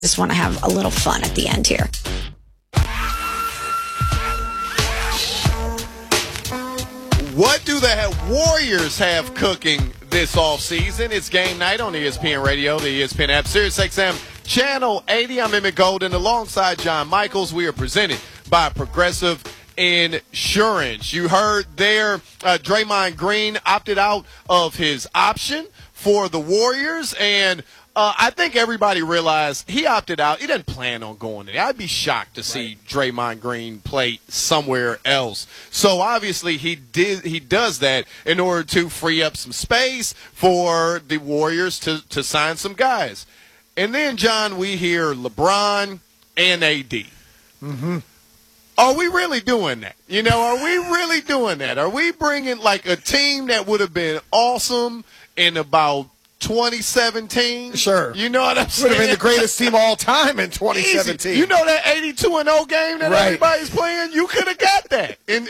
Just want to have a little fun at the end here. What do the Warriors have cooking this offseason? It's game night on ESPN Radio, the ESPN app, SiriusXM Channel 80. I'm Emmett Golden alongside John Michaels. We are presented by Progressive Insurance. You heard there, Draymond Green opted out of his option for the Warriors, and I think everybody realized he opted out. He didn't plan on going there. I'd be shocked to see Draymond Green play somewhere else. So obviously he does that in order to free up some space for the Warriors to sign some guys. And then, John, we hear LeBron and AD. Mm-hmm. Are we really doing that? Are we really doing that? Are we bringing like a team that would have been awesome in about 2017? Sure. You know what I'm saying? Would have been the greatest team of all time in 2017. Easy. You know that 82-0 game that right. everybody's playing? You could have got that in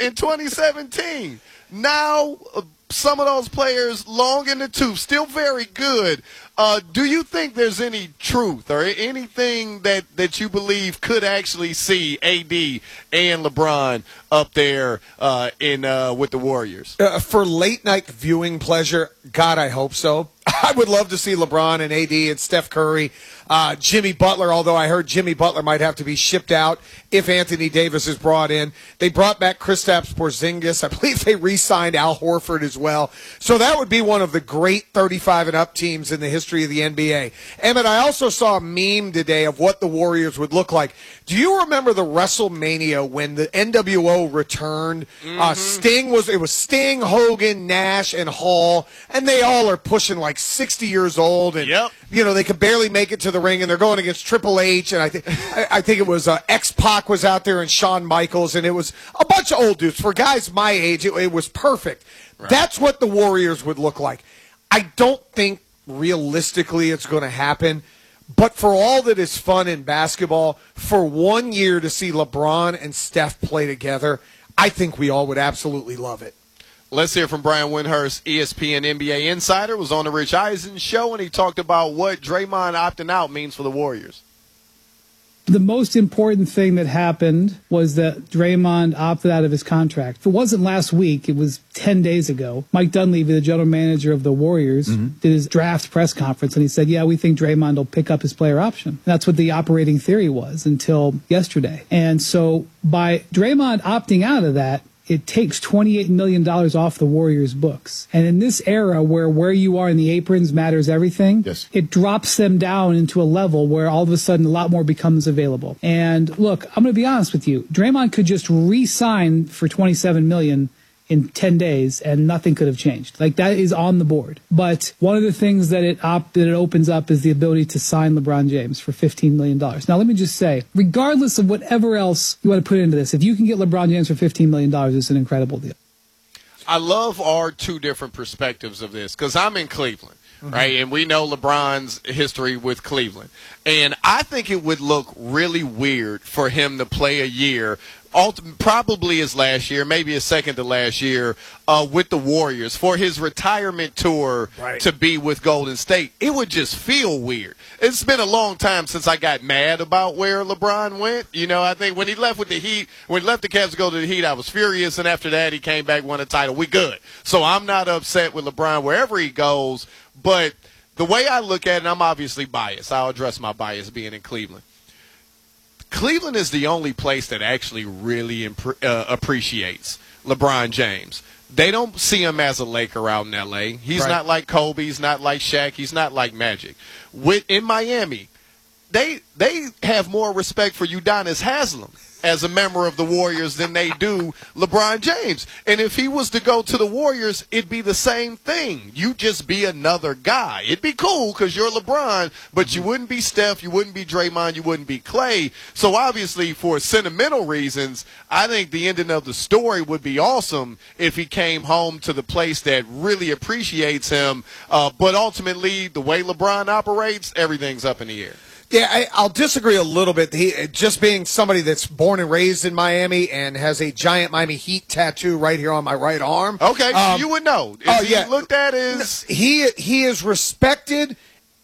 2017. Now, some of those players long in the tooth, still very good. Do you think there's any truth or anything that you believe could actually see AD and LeBron up there with the Warriors? For late night viewing pleasure, God, I hope so. I would love to see LeBron and AD and Steph Curry, Jimmy Butler, although I heard Jimmy Butler might have to be shipped out if Anthony Davis is brought in. They brought back Kristaps Porzingis. I believe they re-signed Al Horford as well. So that would be one of the great 35 and up teams in the history of the NBA. Emmett, I also saw a meme today of what the Warriors would look like. Do you remember the WrestleMania when the NWO returned? Mm-hmm. It was Sting, Hogan, Nash, and Hall, and they all are pushing like 60 years old, and they could barely make it to the ring, and they're going against Triple H, and I think it was X-Pac was out there, and Shawn Michaels, and it was a bunch of old dudes. For guys my age, it was perfect. Right. That's what the Warriors would look like. I don't think realistically it's going to happen, but for all that is fun in basketball, for 1 year to see LeBron and Steph play together, I think we all would absolutely love it. Let's hear from Brian Windhurst, ESPN NBA insider, was on the Rich Eisen show, and he talked about what Draymond opting out means for the Warriors. The most important thing that happened was that Draymond opted out of his contract. If it wasn't last week, it was 10 days ago. Mike Dunleavy, the general manager of the Warriors, did his draft press conference, and he said, we think Draymond will pick up his player option. That's what the operating theory was until yesterday. And so by Draymond opting out of that, it takes $28 million off the Warriors' books. And in this era where you are in the aprons matters everything, it drops them down into a level where all of a sudden a lot more becomes available. And look, I'm going to be honest with you. Draymond could just re-sign for $27 million in 10 days, and nothing could have changed. Like, that is on the board. But one of the things that it opens up is the ability to sign LeBron James for $15 million. Now, let me just say, regardless of whatever else you want to put into this, if you can get LeBron James for $15 million, it's an incredible deal. I love our two different perspectives of this because I'm in Cleveland. Right, and we know LeBron's history with Cleveland. And I think it would look really weird for him to play a year, probably his last year, maybe his second to last year, with the Warriors for his retirement tour to be with Golden State. It would just feel weird. It's been a long time since I got mad about where LeBron went. I think when he left with the Heat, when he left the Cavs to go to the Heat, I was furious, and after that he came back, won a title. We good. So I'm not upset with LeBron wherever he goes. But the way I look at it, and I'm obviously biased. I'll address my bias being in Cleveland. Cleveland is the only place that actually really appreciates LeBron James. They don't see him as a Laker out in L.A. He's not like Kobe. He's not like Shaq. He's not like Magic. In Miami, they have more respect for Udonis Haslem as a member of the Warriors than they do LeBron James. And if he was to go to the Warriors, it'd be the same thing. You just be another guy. It'd be cool because you're LeBron, but you wouldn't be Steph, you wouldn't be Draymond, you wouldn't be Clay. So obviously, for sentimental reasons, I think the ending of the story would be awesome if he came home to the place that really appreciates him. But ultimately, the way LeBron operates, everything's up in the air. Yeah, I'll disagree a little bit. Just being somebody that's born and raised in Miami and has a giant Miami Heat tattoo right here on my right arm. Okay, so you would know. Is he looked at as... He is respected.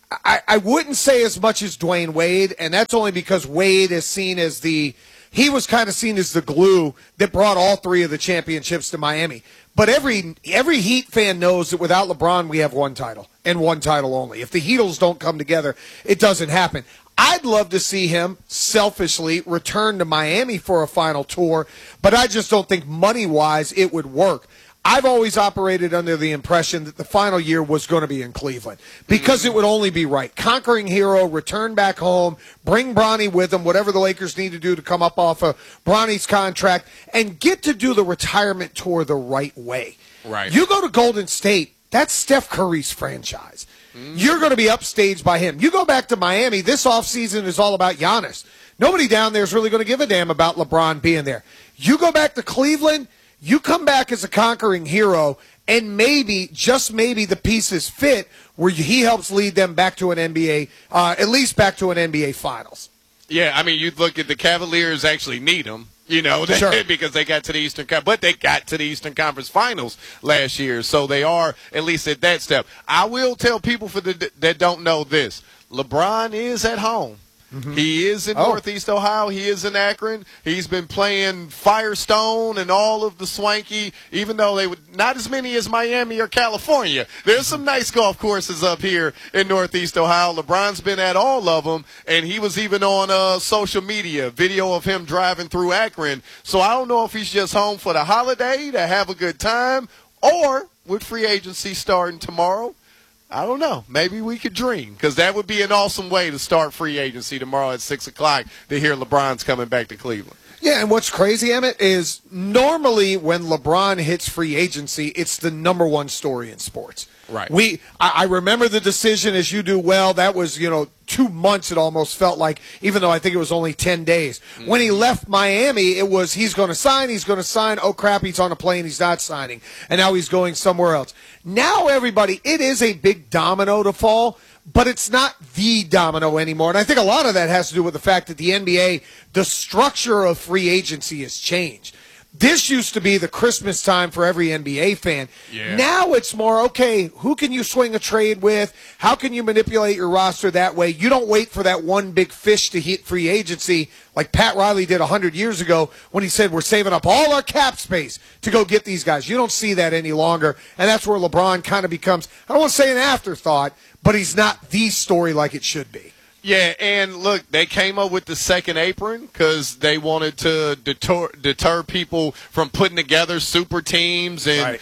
I wouldn't say as much as Dwayne Wade, and that's only because Wade is seen as he was kind of seen as the glue that brought all three of the championships to Miami. But every Heat fan knows that without LeBron, we have one title, and one title only. If the Heatles don't come together, it doesn't happen. I'd love to see him selfishly return to Miami for a final tour, but I just don't think money-wise it would work. I've always operated under the impression that the final year was going to be in Cleveland because it would only be right. Conquering hero, return back home, bring Bronny with him, whatever the Lakers need to do to come up off of Bronny's contract, and get to do the retirement tour the right way. Right. You go to Golden State, that's Steph Curry's franchise. You're going to be upstaged by him. You go back to Miami, this offseason is all about Giannis. Nobody down there is really going to give a damn about LeBron being there. You go back to Cleveland, you come back as a conquering hero, and maybe, just maybe, the pieces fit where he helps lead them back to an NBA, at least back to an NBA Finals. Yeah, I mean, you look at the Cavaliers actually need him, Sure. because they got to the Eastern Conference, but they got to the Eastern Conference Finals last year, so they are at least at that step. I will tell people that don't know this: LeBron is at home. Mm-hmm. He is in Northeast Ohio. He is in Akron. He's been playing Firestone and all of the swanky, even though they would not as many as Miami or California. There's some nice golf courses up here in Northeast Ohio. LeBron's been at all of them, and he was even on social media, video of him driving through Akron. So I don't know if he's just home for the holiday to have a good time, or with free agency starting tomorrow. I don't know. Maybe we could dream, because that would be an awesome way to start free agency tomorrow at 6 o'clock to hear LeBron's coming back to Cleveland. Yeah, and what's crazy, Emmett, is normally when LeBron hits free agency, it's the number one story in sports. Right. I remember the decision, as you do well. That was, 2 months it almost felt like, even though I think it was only 10 days. Mm-hmm. When he left Miami, it was he's going to sign. Oh, crap, he's on a plane, he's not signing. And now he's going somewhere else. Now, everybody, it is a big domino to fall, but it's not the domino anymore. And I think a lot of that has to do with the fact that the NBA, the structure of free agency has changed. This used to be the Christmas time for every NBA fan. Yeah. Now it's more, okay, who can you swing a trade with? How can you manipulate your roster that way? You don't wait for that one big fish to hit free agency like Pat Riley did 100 years ago when he said we're saving up all our cap space to go get these guys. You don't see that any longer, and that's where LeBron kind of becomes, I don't want to say an afterthought, but he's not the story like it should be. Yeah, and look, they came up with the second apron because they wanted to deter people from putting together super teams and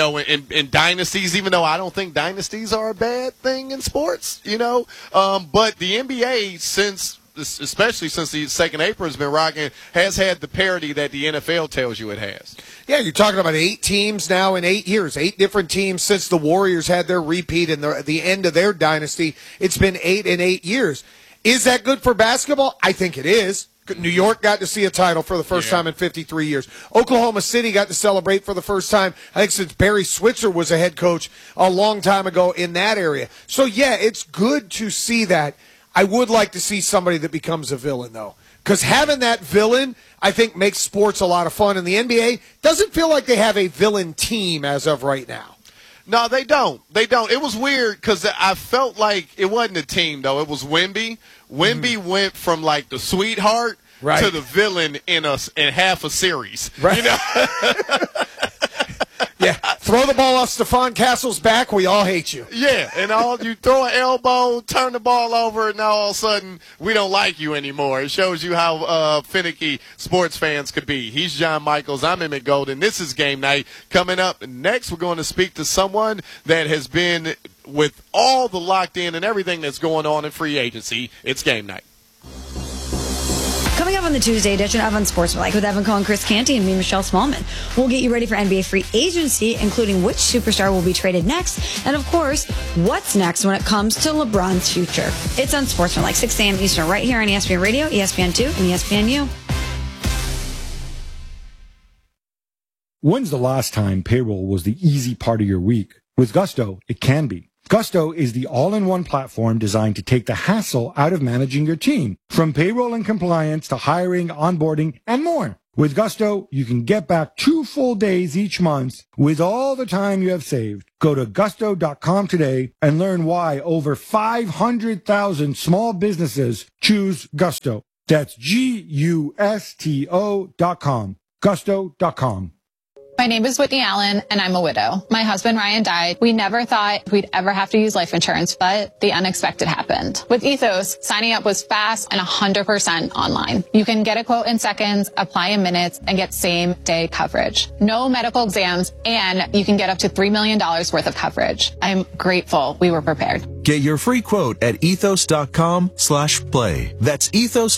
dynasties, even though I don't think dynasties are a bad thing in sports, But the NBA, especially since the second apron's been rocking, has had the parity that the NFL tells you it has. Yeah, you're talking about 8 teams now in 8 years, 8 different teams since the Warriors had their repeat and the end of their dynasty. It's been 8 in 8 years. Is that good for basketball? I think it is. New York got to see a title for the first time in 53 years. Oklahoma City got to celebrate for the first time, I think, since Barry Switzer was a head coach a long time ago in that area. So, yeah, it's good to see that. I would like to see somebody that becomes a villain, though. Because having that villain, I think, makes sports a lot of fun. And the NBA doesn't feel like they have a villain team as of right now. No, they don't. They don't. It was weird because I felt like it wasn't a team, though. It was Wemby. Wemby went from, like, the sweetheart to the villain in half a series. Right. Yeah, throw the ball off Stephon Castle's back, we all hate you. Yeah, and you throw an elbow, turn the ball over, and now all of a sudden we don't like you anymore. It shows you how finicky sports fans could be. He's John Michaels. I'm Emmett Golden. This is Game Night. Coming up next, we're going to speak to someone that has been with all the locked in and everything that's going on in free agency. It's Game Night. Coming up on the Tuesday edition of Unsportsmanlike with Evan Cohen, Chris Canty, and me, Michelle Smallman. We'll get you ready for NBA free agency, including which superstar will be traded next, and of course, what's next when it comes to LeBron's future. It's Unsportsmanlike, 6 a.m. Eastern, right here on ESPN Radio, ESPN2, and ESPNU. When's the last time payroll was the easy part of your week? With Gusto, it can be. Gusto is the all-in-one platform designed to take the hassle out of managing your team, from payroll and compliance to hiring, onboarding, and more. With Gusto, you can get back 2 full days each month with all the time you have saved. Go to gusto.com today and learn why over 500,000 small businesses choose Gusto. That's Gusto.com. Gusto.com. My name is Whitney Allen, and I'm a widow. My husband, Ryan, died. We never thought we'd ever have to use life insurance, but the unexpected happened. With Ethos, signing up was fast and 100% online. You can get a quote in seconds, apply in minutes, and get same-day coverage. No medical exams, and you can get up to $3 million worth of coverage. I'm grateful we were prepared. Get your free quote at ethos.com/play. That's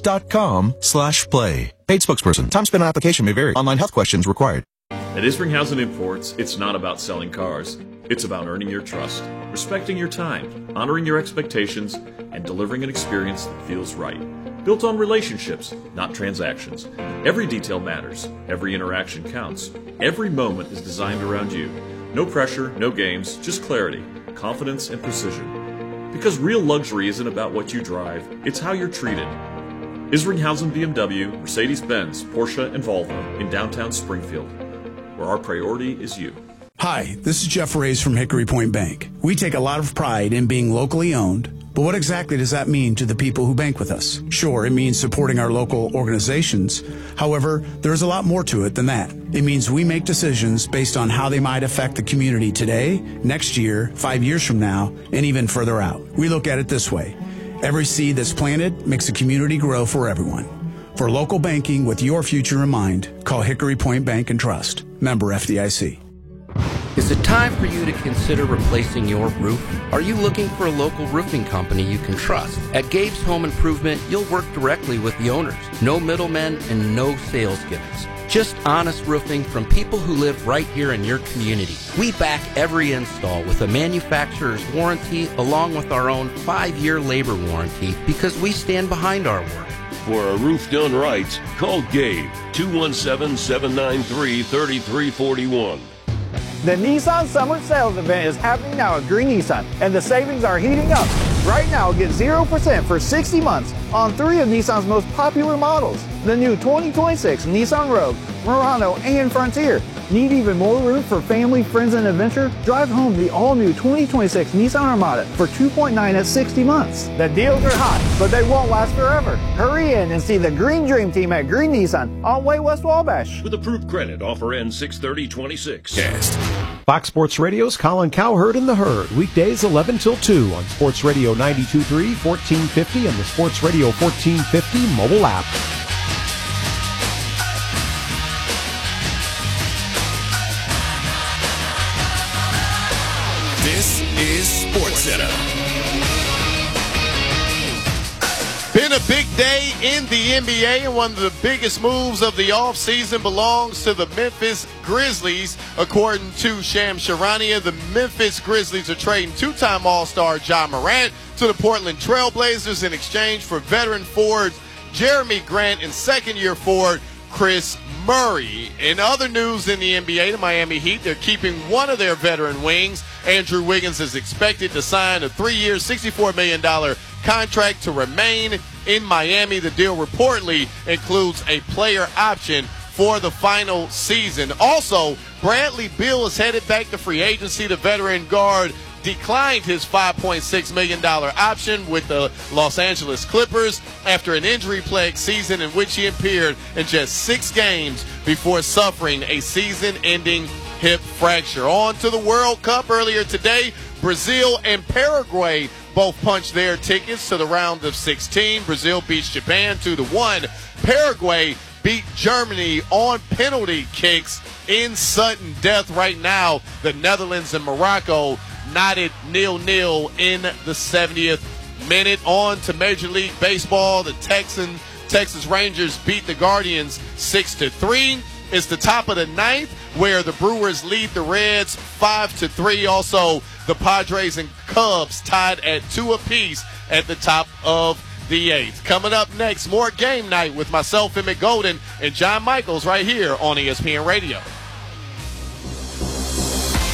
ethos.com/play. Paid spokesperson. Time spent on application may vary. Online health questions required. At Isringhausen Imports, it's not about selling cars. It's about earning your trust, respecting your time, honoring your expectations, and delivering an experience that feels right. Built on relationships, not transactions. Every detail matters. Every interaction counts. Every moment is designed around you. No pressure, no games, just clarity, confidence, and precision. Because real luxury isn't about what you drive, it's how you're treated. Isringhausen BMW, Mercedes-Benz, Porsche, and Volvo in downtown Springfield, where our priority is you. Hi, this is Jeff Reyes from Hickory Point Bank. We take a lot of pride in being locally owned, but what exactly does that mean to the people who bank with us? Sure, it means supporting our local organizations. However, there's a lot more to it than that. It means we make decisions based on how they might affect the community today, next year, 5 years from now, and even further out. We look at it this way. Every seed that's planted makes the community grow for everyone. For local banking with your future in mind, call Hickory Point Bank and Trust. Member FDIC. Is it time for you to consider replacing your roof? Are you looking for a local roofing company you can trust? At Gabe's Home Improvement, you'll work directly with the owners. No middlemen and no sales gimmicks. Just honest roofing from people who live right here in your community. We back every install with a manufacturer's warranty along with our own 5-year labor warranty because we stand behind our work. For a roof done right, call Gabe, 217-793-3341. The Nissan Summer Sales Event is happening now at Green Nissan, and the savings are heating up. Right now, get 0% for 60 months on 3 of Nissan's most popular models. The new 2026 Nissan Rogue, Murano, and Frontier. Need even more room for family, friends, and adventure? Drive home the all-new 2026 Nissan Armada for $2.9 at 60 months. The deals are hot, but they won't last forever. Hurry in and see the Green Dream Team at Green Nissan on Way West Wabash. With approved credit, offer ends 6/30/26. Fox Sports Radio's Colin Cowherd and the Herd, weekdays 11 till 2 on Sports Radio 92.3, 1450, and the Sports Radio 1450 mobile app. This is SportsCenter. Been a big day in the NBA, and one of the biggest moves of the offseason belongs to the Memphis Grizzlies. According to Shams Charania, the Memphis Grizzlies are trading two-time All-Star Ja Morant to the Portland Trail Blazers in exchange for veteran forwards Jeremy Grant and second-year forward Chris Murray. In other news in the NBA, the Miami Heat, they're keeping one of their veteran wings. Andrew Wiggins is expected to sign a 3-year, $64 million contract to remain in Miami. The deal reportedly includes a player option for the final season. Also, Bradley Beal is headed back to free agency. The veteran guard declined his $5.6 million option with the Los Angeles Clippers after an injury-plagued season in which he appeared in just 6 games before suffering a season-ending hip fracture. On to the World Cup earlier today. Brazil and Paraguay both punched their tickets to the round of 16. Brazil beats Japan 2-1. Paraguay beat Germany on penalty kicks in sudden death. Right now, the Netherlands and Morocco knotted 0-0 in the 70th minute. On to Major League Baseball. The Texas Rangers beat the Guardians 6-3. It's the top of the 9th, where the Brewers lead the Reds 5-3. Also, the Padres and Cubs tied at 2 apiece at the top of the 8th. Coming up next, more Game Night with myself, Emmett Golden, and John Michaels right here on ESPN Radio.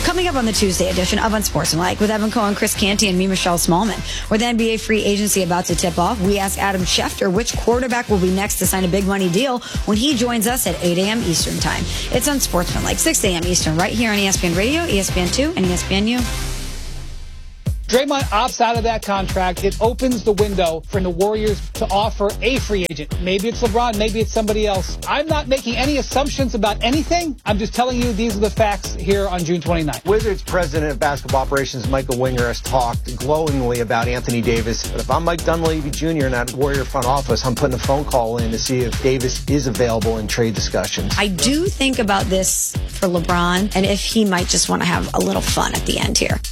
Coming up on the Tuesday edition of Unsportsmanlike with Evan Cohen, Chris Canty, and me, Michelle Smallman. With NBA free agency about to tip off, we ask Adam Schefter which quarterback will be next to sign a big money deal when he joins us at 8 a.m. Eastern Time. It's Unsportsmanlike, 6 a.m. Eastern, right here on ESPN Radio, ESPN2, and ESPNU. Draymond opts out of that contract. It opens the window for the Warriors to offer a free agent. Maybe it's LeBron, maybe it's somebody else. I'm not making any assumptions about anything. I'm just telling you these are the facts here on June 29th. Wizards president of basketball operations Michael Winger has talked glowingly about Anthony Davis. But if I'm Mike Dunleavy Jr. in that Warrior front office, I'm putting a phone call in to see if Davis is available in trade discussions. I do think about this for LeBron and if he might just want to have a little fun at the end here.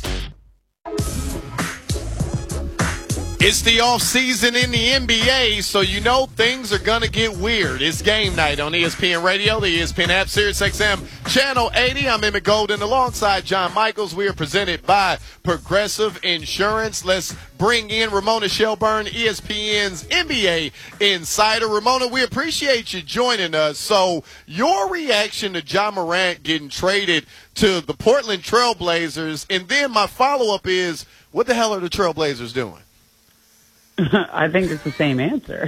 It's the off season in the NBA, so you know things are going to get weird. It's game night on ESPN Radio, the ESPN app, SiriusXM, Channel 80. I'm Emmett Golden alongside John Michaels. We are presented by Progressive Insurance. Let's bring in Ramona Shelburne, ESPN's NBA insider. Ramona, we appreciate you joining us. So your reaction to Ja Morant getting traded to the Portland Trailblazers, and then my follow-up is, what the hell are the Trailblazers doing? I think it's the same answer.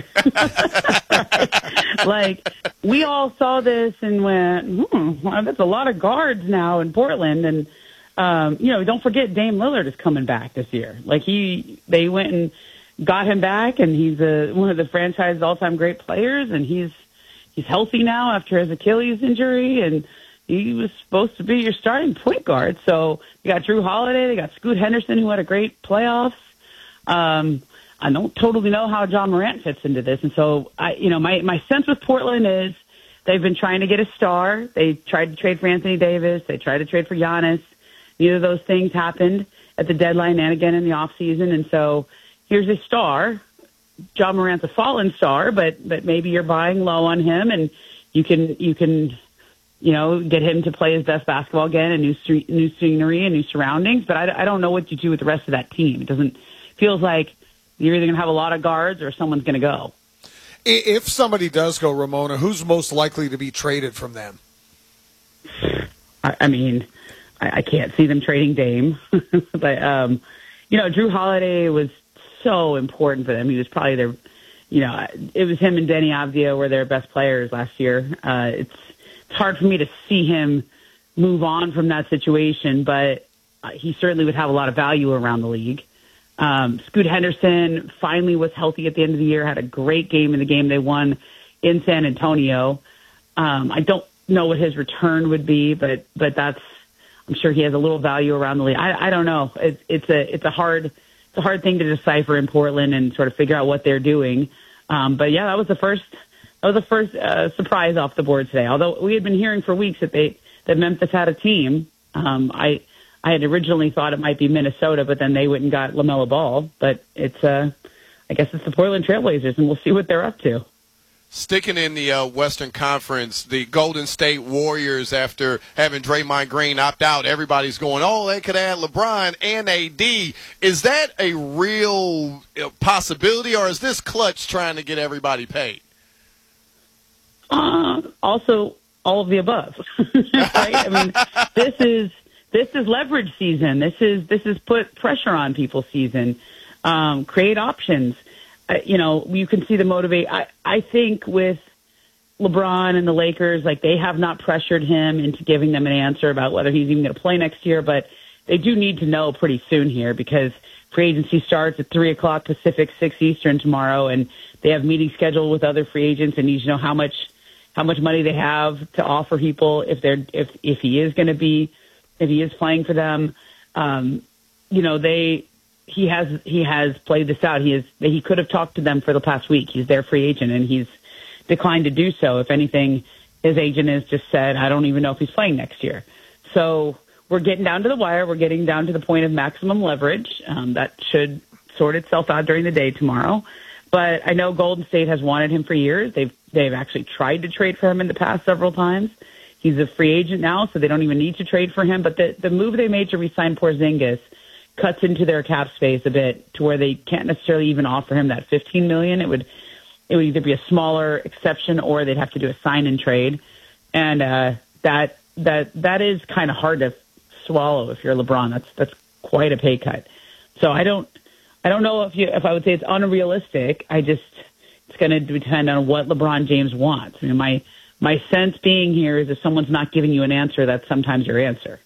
Like, we all saw this and went, well, that's a lot of guards now in Portland. And, don't forget Dame Lillard is coming back this year. Like, they went and got him back, and he's one of the franchise's all-time great players, and he's healthy now after his Achilles injury, and he was supposed to be your starting point guard. So you got Drew Holiday, they got Scoot Henderson, who had a great playoffs. I don't totally know how Ja Morant fits into this. And so, my sense with Portland is they've been trying to get a star. They tried to trade for Anthony Davis. They tried to trade for Giannis. Neither of those things happened at the deadline and again in the offseason. And so here's a star. Ja Morant's a fallen star, but maybe you're buying low on him, and you can get him to play his best basketball again, and new scenery and new surroundings. But I don't know what you do with the rest of that team. It feels like you're either going to have a lot of guards or someone's going to go. If somebody does go, Ramona, who's most likely to be traded from them? I can't see them trading Dame. But, Drew Holiday was so important for them. He was probably their, it was him and Denny Avdia were their best players last year. It's hard for me to see him move on from that situation, but he certainly would have a lot of value around the league. Scoot Henderson finally was healthy at the end of the year, had a great game in the game they won in San Antonio. I don't know what his return would be, but I'm sure he has a little value around the league. I don't know. It's a hard thing to decipher in Portland and sort of figure out what they're doing. But yeah, that was the first surprise off the board today. Although we had been hearing for weeks that Memphis had a team. I had originally thought it might be Minnesota, but then they went and got LaMelo Ball. But I guess it's the Portland Trailblazers, and we'll see what they're up to. Sticking in the Western Conference, the Golden State Warriors, after having Draymond Green opt out, everybody's going, they could add LeBron and AD. Is that a real possibility, or is this Clutch trying to get everybody paid? Also, all of the above. Right? This is leverage season. This is put pressure on people season. Create options. You can see the motivate. I think with LeBron and the Lakers, they have not pressured him into giving them an answer about whether he's even going to play next year, but they do need to know pretty soon here because free agency starts at 3:00 Pacific, 6 Eastern tomorrow, and they have meetings scheduled with other free agents and need to know how much money they have to offer people if he is going to be. If he is playing for them, he has played this out. He could have talked to them for the past week. He's their free agent, and he's declined to do so. If anything, his agent has just said, I don't even know if he's playing next year. So we're getting down to the wire. We're getting down to the point of maximum leverage. That should sort itself out during the day tomorrow. But I know Golden State has wanted him for years. They've actually tried to trade for him in the past several times. He's a free agent now, so they don't even need to trade for him. But the move they made to re-sign Porzingis cuts into their cap space a bit to where they can't necessarily even offer him that $15 million. It would either be a smaller exception or they'd have to do a sign and trade. And that is kind of hard to swallow if you're LeBron. That's quite a pay cut. So I don't know if I would say it's unrealistic. It's going to depend on what LeBron James wants. I mean, my sense being here is if someone's not giving you an answer, that's sometimes your answer.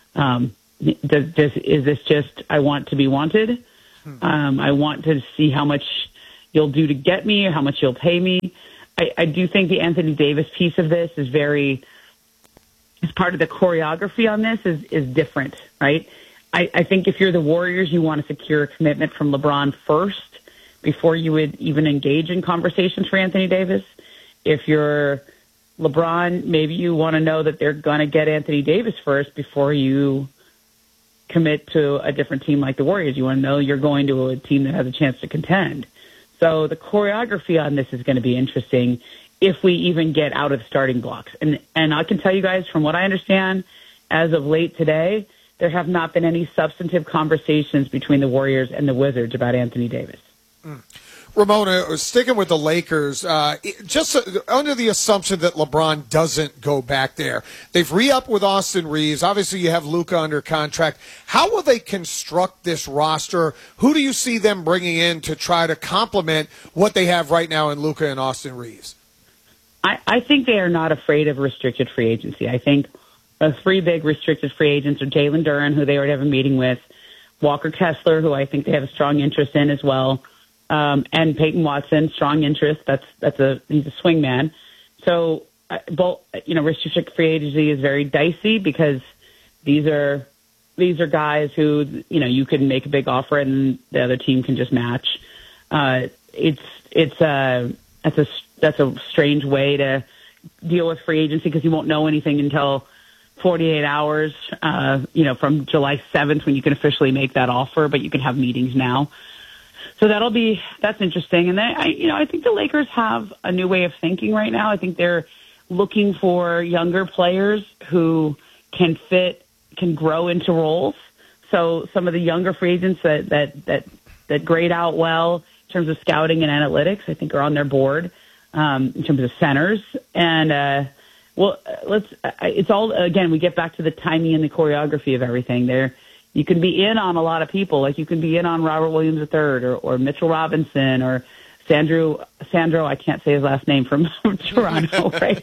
Is this just I want to be wanted? I want to see how much you'll do to get me, or how much you'll pay me. I do think the Anthony Davis piece of this is part of the choreography on this is different, right? I think if you're the Warriors, you want to secure a commitment from LeBron first before you would even engage in conversations for Anthony Davis. If you're LeBron, maybe you want to know that they're going to get Anthony Davis first before you commit to a different team like the Warriors. You want to know you're going to a team that has a chance to contend. So the choreography on this is going to be interesting if we even get out of the starting blocks. And I can tell you guys, from what I understand, as of late today, there have not been any substantive conversations between the Warriors and the Wizards about Anthony Davis. Ramona, sticking with the Lakers, just under the assumption that LeBron doesn't go back there. They've re-upped with Austin Reeves. Obviously, you have Luka under contract. How will they construct this roster? Who do you see them bringing in to try to complement what they have right now in Luka and Austin Reeves? I think they are not afraid of restricted free agency. I think the three big restricted free agents are Jalen Duren, who they already have a meeting with, Walker Kessler, who I think they have a strong interest in as well, and Peyton Watson, strong interest. He's a swing man. So, both, restricted free agency is very dicey because these are guys who, you can make a big offer and the other team can just match. That's a strange way to deal with free agency because you won't know anything until 48 hours, from July 7th when you can officially make that offer, but you can have meetings now. So that's interesting. And then I think the Lakers have a new way of thinking right now. I think they're looking for younger players who can grow into roles. So some of the younger free agents that grade out well in terms of scouting and analytics, I think are on their board, in terms of centers. And, it's all, again, we get back to the timing and the choreography of everything there. You can be in on a lot of people, like you can be in on Robert Williams III or Mitchell Robinson or Sandro, I can't say his last name, from Toronto, right?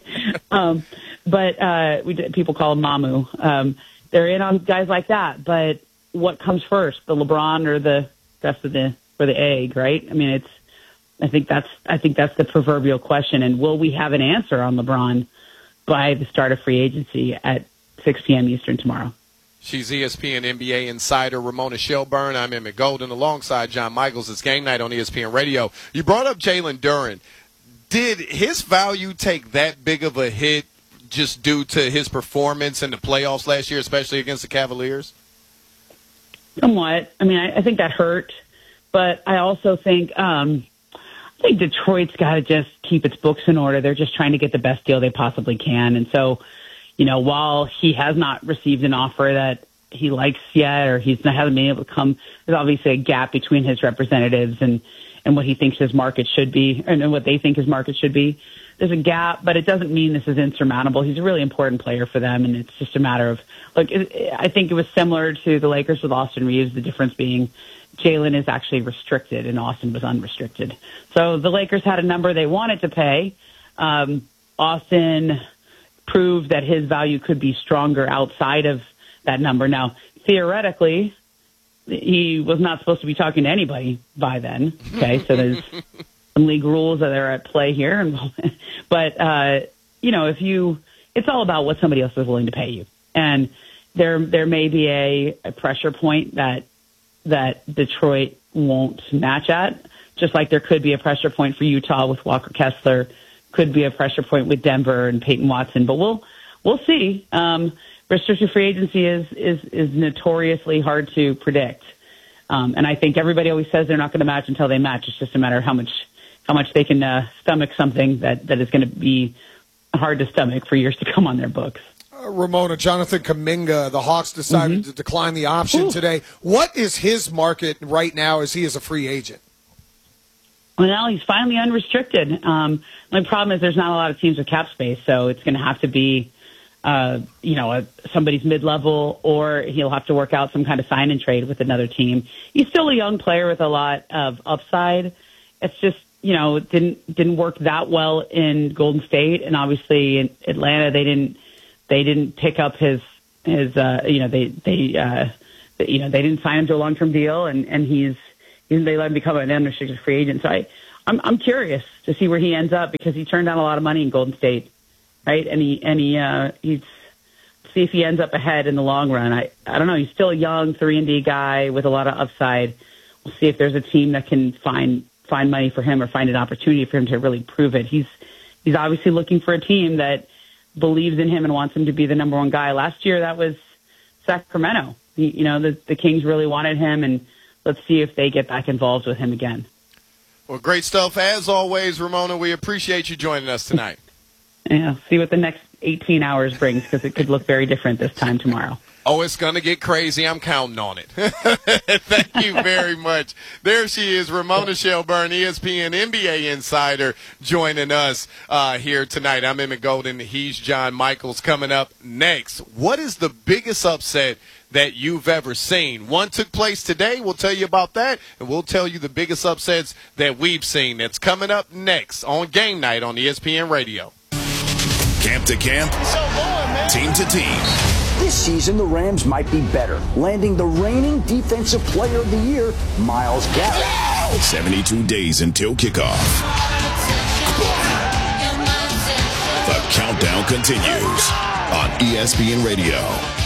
But people call him Mamu. They're in on guys like that, but what comes first, the LeBron or the rest of the egg, right? I mean, I think that's the proverbial question. And will we have an answer on LeBron by the start of free agency at 6 p.m. Eastern tomorrow? She's ESPN NBA insider Ramona Shelburne. I'm Emmett Golden alongside John Michaels. It's Game Night on ESPN Radio. You brought up Jalen Duren. Did his value take that big of a hit just due to his performance in the playoffs last year, especially against the Cavaliers? Somewhat. I mean, I think that hurt. But I also think Detroit's got to just keep its books in order. They're just trying to get the best deal they possibly can. And so, while he has not received an offer that he likes yet, or hasn't been able to come, there's obviously a gap between his representatives and what he thinks his market should be, and what they think his market should be. There's a gap, but it doesn't mean this is insurmountable. He's a really important player for them, and it's just a matter of, I think it was similar to the Lakers with Austin Reeves, the difference being Jalen is actually restricted and Austin was unrestricted. So the Lakers had a number they wanted to pay. Austin proved that his value could be stronger outside of that number. Now, theoretically, he was not supposed to be talking to anybody by then. Okay, so there's some league rules that are at play here. But, it's all about what somebody else is willing to pay you. And there may be a pressure point that Detroit won't match at, just like there could be a pressure point for Utah with Walker Kessler, could be a pressure point with Denver and Peyton Watson. But we'll see. Restricted free agency is notoriously hard to predict. And I think everybody always says they're not going to match until they match. It's just a matter of how much they can stomach something that is going to be hard to stomach for years to come on their books. Ramona, Jonathan Kuminga, the Hawks decided to decline the option today. What is his market right now as he is a free agent? Well, he's finally unrestricted. My problem is there's not a lot of teams with cap space, so it's going to have to be somebody's mid-level, or he'll have to work out some kind of sign and trade with another team. He's still a young player with a lot of upside. It's just, didn't work that well in Golden State, and obviously in Atlanta they didn't pick up his they didn't sign him to a long-term deal, and they let him become an unrestricted free agent. So I'm curious to see where he ends up, because he turned down a lot of money in Golden State, right? And he's see if he ends up ahead in the long run. I don't know. He's still a young 3-and-D guy with a lot of upside. We'll see if there's a team that can find money for him or find an opportunity for him to really prove it. He's obviously looking for a team that believes in him and wants him to be the number one guy. Last year, that was Sacramento. The Kings really wanted him, and let's see if they get back involved with him again. Well, great stuff. As always, Ramona, we appreciate you joining us tonight. Yeah, see what the next 18 hours brings, because it could look very different this time tomorrow. Oh, it's going to get crazy. I'm counting on it. Thank you very much. There she is, Ramona Shelburne, ESPN NBA insider, joining us here tonight. I'm Emmett Golden. He's John Michaels. Coming up next, what is the biggest upset that you've ever seen? One took place today. We'll tell you about that, and we'll tell you the biggest upsets that we've seen. That's coming up next on Game Night on ESPN Radio. Camp to camp, team to team. This season, the Rams might be better, landing the reigning Defensive Player of the Year, Myles Garrett. 72 days until kickoff. The countdown continues on ESPN Radio.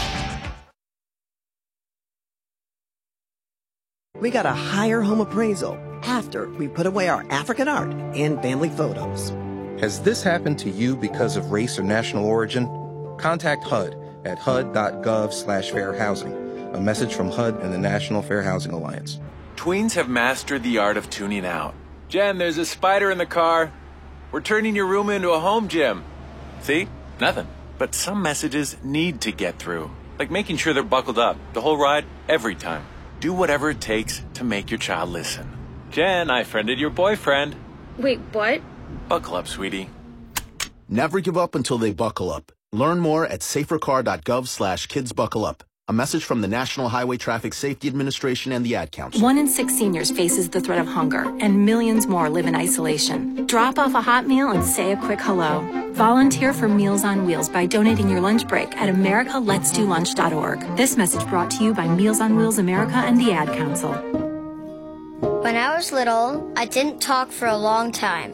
We got a higher home appraisal after we put away our African art and family photos. Has this happened to you because of race or national origin? Contact HUD at hud.gov/fair housing. A message from HUD and the National Fair Housing Alliance. Tweens have mastered the art of tuning out. Jen, there's a spider in the car. We're turning your room into a home gym. See? Nothing. But some messages need to get through. Like making sure they're buckled up the whole ride, every time. Do whatever it takes to make your child listen. Jen, I friended your boyfriend. Wait, what? Buckle up, sweetie. Never give up until they buckle up. Learn more at safercar.gov/kidsbuckleup. A message from the National Highway Traffic Safety Administration and the Ad Council. 1 in 6 seniors faces the threat of hunger, and millions more live in isolation. Drop off a hot meal and say a quick hello. Volunteer for Meals on Wheels by donating your lunch break at americaletsdolunch.org. This message brought to you by Meals on Wheels America and the Ad Council. When I was little, I didn't talk for a long time.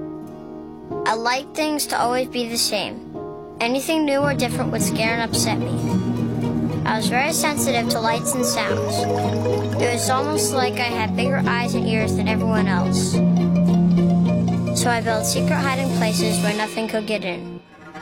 I liked things to always be the same. Anything new or different would scare and upset me. I was very sensitive to lights and sounds. It was almost like I had bigger eyes and ears than everyone else. So I built secret hiding places where nothing could get in.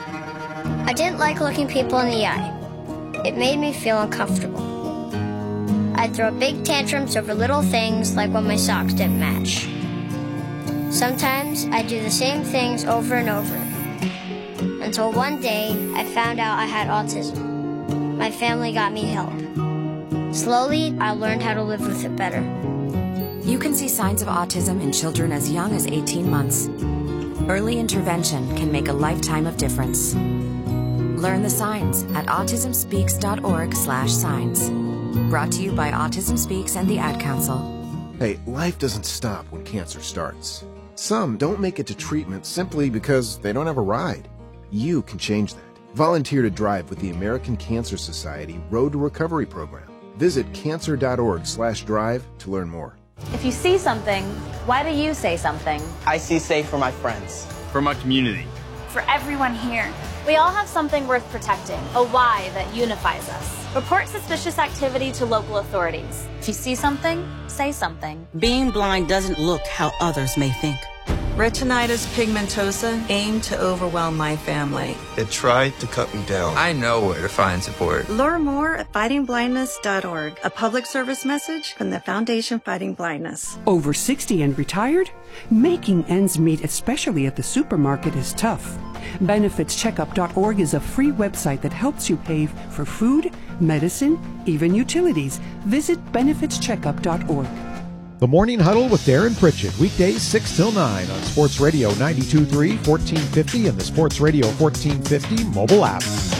I didn't like looking people in the eye. It made me feel uncomfortable. I'd throw big tantrums over little things, like when my socks didn't match. Sometimes I'd do the same things over and over. Until one day, I found out I had autism. My family got me help. Slowly, I learned how to live with it better. You can see signs of autism in children as young as 18 months. Early intervention can make a lifetime of difference. Learn the signs at autismspeaks.org/signs. Brought to you by Autism Speaks and the Ad Council. Hey, life doesn't stop when cancer starts. Some don't make it to treatment simply because they don't have a ride. You can change that. Volunteer to drive with the American Cancer Society Road to Recovery program. Visit cancer.org/drive to learn more. If you see something, why do you say something? I see safe for my friends. For my community. For everyone here. We all have something worth protecting, a why that unifies us. Report suspicious activity to local authorities. If you see something, say something. Being blind doesn't look how others may think. Retinitis pigmentosa aimed to overwhelm my family. It tried to cut me down. I know where to find support. Learn more at fightingblindness.org. A public service message from the Foundation Fighting Blindness. Over 60 and retired? Making ends meet, especially at the supermarket, is tough. BenefitsCheckup.org is a free website that helps you pay for food, medicine, even utilities. Visit BenefitsCheckup.org. The Morning Huddle with Darren Pritchett, weekdays 6 till 9 on Sports Radio 92.3, 1450, and the Sports Radio 1450 mobile app.